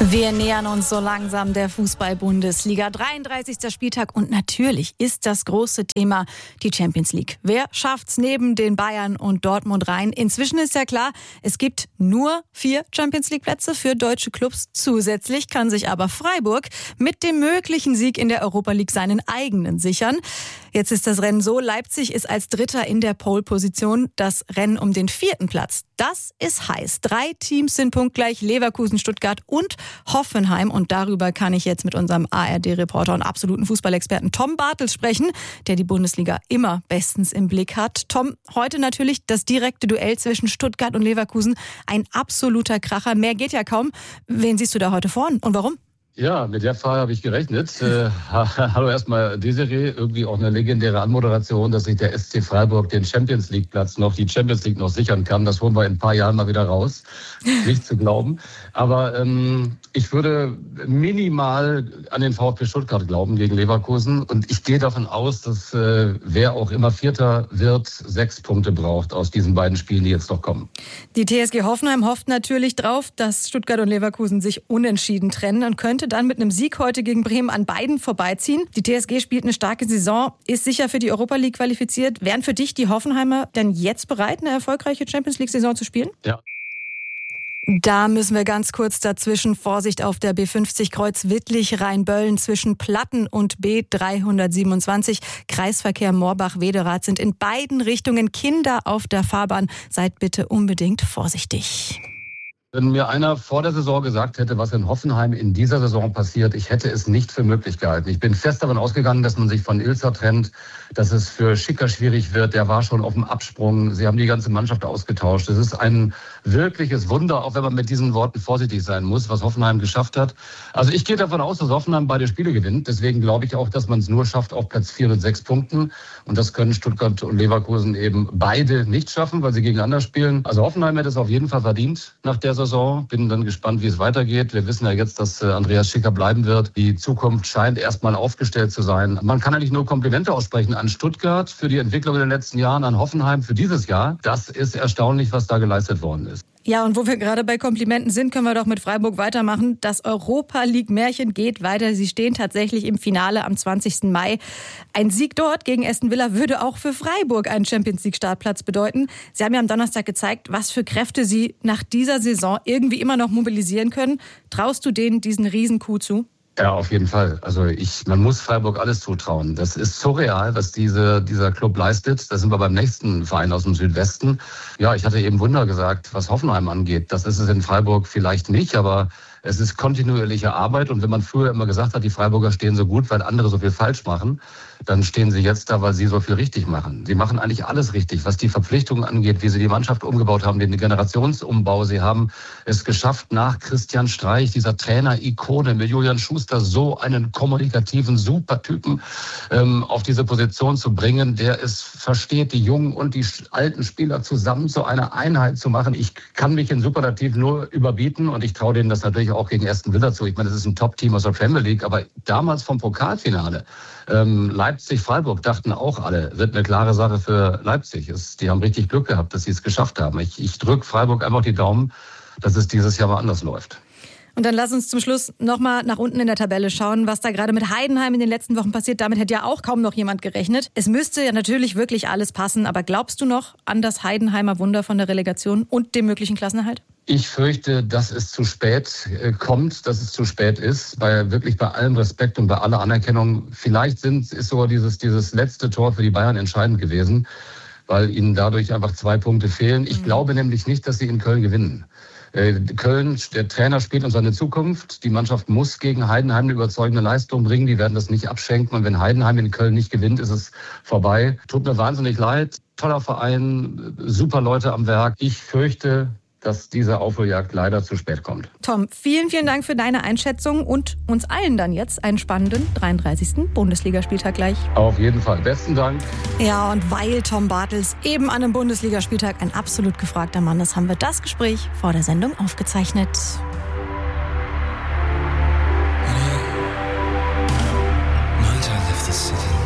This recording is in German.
Wir nähern uns so langsam der Fußball-Bundesliga. 33. Spieltag und natürlich ist das große Thema die Champions League. Wer schafft's neben den Bayern und Dortmund rein? Inzwischen ist ja klar, es gibt nur 4 Champions League-Plätze für deutsche Clubs. Zusätzlich kann sich aber Freiburg mit dem möglichen Sieg in der Europa League seinen eigenen sichern. Jetzt ist das Rennen so, Leipzig ist als Dritter in der Pole-Position. Das Rennen um den 4. Platz, das ist heiß. 3 Teams sind punktgleich, Leverkusen, Stuttgart und Hoffenheim. Und darüber kann ich jetzt mit unserem ARD-Reporter und absoluten Fußballexperten Tom Bartels sprechen, der die Bundesliga immer bestens im Blick hat. Tom, heute natürlich das direkte Duell zwischen Stuttgart und Leverkusen. Ein absoluter Kracher, mehr geht ja kaum. Wen siehst du da heute vorn und warum? Ja, mit der Frage habe ich gerechnet. Hallo erstmal Desiree, irgendwie auch eine legendäre Anmoderation, dass sich der SC Freiburg den Champions League Platz noch, die Champions League noch sichern kann. Das holen wir in ein paar Jahren mal wieder raus. Nicht zu glauben. Aber ich würde minimal an den VfB Stuttgart glauben gegen Leverkusen. Und ich gehe davon aus, dass wer auch immer Vierter wird, 6 Punkte braucht aus diesen beiden Spielen, die jetzt noch kommen. Die TSG Hoffenheim hofft natürlich drauf, dass Stuttgart und Leverkusen sich unentschieden trennen und könnte dann mit einem Sieg heute gegen Bremen an beiden vorbeiziehen. Die TSG spielt eine starke Saison, ist sicher für die Europa League qualifiziert. Wären für dich die Hoffenheimer denn jetzt bereit, eine erfolgreiche Champions League-Saison zu spielen? Ja. Da müssen wir ganz kurz dazwischen. Vorsicht auf der B50 Kreuz Wittlich-Rheinböllen zwischen Platten und B327. Kreisverkehr Morbach-Wederath sind in beiden Richtungen Kinder auf der Fahrbahn. Seid bitte unbedingt vorsichtig. Wenn mir einer vor der Saison gesagt hätte, was in Hoffenheim in dieser Saison passiert, ich hätte es nicht für möglich gehalten. Ich bin fest davon ausgegangen, dass man sich von Ilzer trennt, dass es für Schicker schwierig wird. Der war schon auf dem Absprung. Sie haben die ganze Mannschaft ausgetauscht. Es ist ein wirkliches Wunder, auch wenn man mit diesen Worten vorsichtig sein muss, was Hoffenheim geschafft hat. Also ich gehe davon aus, dass Hoffenheim beide Spiele gewinnt. Deswegen glaube ich auch, dass man es nur schafft auf Platz 4 mit 6 Punkten. Und das können Stuttgart und Leverkusen eben beide nicht schaffen, weil sie gegeneinander spielen. Also Hoffenheim hätte es auf jeden Fall verdient nach der Saison. Bin dann gespannt, wie es weitergeht. Wir wissen ja jetzt, dass Andreas Schicker bleiben wird. Die Zukunft scheint erstmal aufgestellt zu sein. Man kann eigentlich nur Komplimente aussprechen an Stuttgart für die Entwicklung in den letzten Jahren, an Hoffenheim für dieses Jahr. Das ist erstaunlich, was da geleistet worden ist. Ja, und wo wir gerade bei Komplimenten sind, können wir doch mit Freiburg weitermachen. Das Europa-League-Märchen geht weiter. Sie stehen tatsächlich im Finale am 20. Mai. Ein Sieg dort gegen Aston Villa würde auch für Freiburg einen Champions-League-Startplatz bedeuten. Sie haben ja am Donnerstag gezeigt, was für Kräfte Sie nach dieser Saison irgendwie immer noch mobilisieren können. Traust du denen diesen Riesencoup zu? Ja, auf jeden Fall. Also man muss Freiburg alles zutrauen. Das ist surreal, was dieser Club leistet. Da sind wir beim nächsten Verein aus dem Südwesten. Ja, ich hatte eben Wunder gesagt, was Hoffenheim angeht. Das ist es in Freiburg vielleicht nicht, aber es ist kontinuierliche Arbeit. Und wenn man früher immer gesagt hat, die Freiburger stehen so gut, weil andere so viel falsch machen, dann stehen sie jetzt da, weil sie so viel richtig machen. Sie machen eigentlich alles richtig, was die Verpflichtungen angeht, wie sie die Mannschaft umgebaut haben, den Generationsumbau. Sie haben es geschafft, nach Christian Streich, dieser Trainer-Ikone mit Julian Schuster, so einen kommunikativen Supertypen auf diese Position zu bringen, der es versteht, die jungen und die alten Spieler zusammen zu einer Einheit zu machen. Ich kann mich in Superlativ nur überbieten und ich traue denen das natürlich auch gegen Aston Villa zu. Ich meine, das ist ein Top-Team aus der Premier League, aber damals vom Pokalfinale, Leipzig-Freiburg dachten auch alle, wird eine klare Sache für Leipzig. Die haben richtig Glück gehabt, dass sie es geschafft haben. Ich drücke Freiburg einfach die Daumen, dass es dieses Jahr mal anders läuft. Und dann lass uns zum Schluss nochmal nach unten in der Tabelle schauen, was da gerade mit Heidenheim in den letzten Wochen passiert. Damit hätte ja auch kaum noch jemand gerechnet. Es müsste ja natürlich wirklich alles passen, aber glaubst du noch an das Heidenheimer Wunder von der Relegation und dem möglichen Klassenerhalt? Ich fürchte, dass es zu spät kommt, dass es zu spät ist, weil wirklich bei allem Respekt und bei aller Anerkennung, vielleicht ist sogar dieses letzte Tor für die Bayern entscheidend gewesen, weil ihnen dadurch einfach 2 Punkte fehlen. Ich glaube nämlich nicht, dass sie in Köln gewinnen. Köln, der Trainer spielt um seine Zukunft. Die Mannschaft muss gegen Heidenheim eine überzeugende Leistung bringen. Die werden das nicht abschenken. Und wenn Heidenheim in Köln nicht gewinnt, ist es vorbei. Tut mir wahnsinnig leid. Toller Verein, super Leute am Werk. Ich fürchte, dass diese Aufholjagd leider zu spät kommt. Tom, vielen, vielen Dank für deine Einschätzung und uns allen dann jetzt einen spannenden 33. Bundesligaspieltag gleich. Auf jeden Fall. Besten Dank. Ja, und weil Tom Bartels eben an einem Bundesligaspieltag ein absolut gefragter Mann ist, haben wir das Gespräch vor der Sendung aufgezeichnet.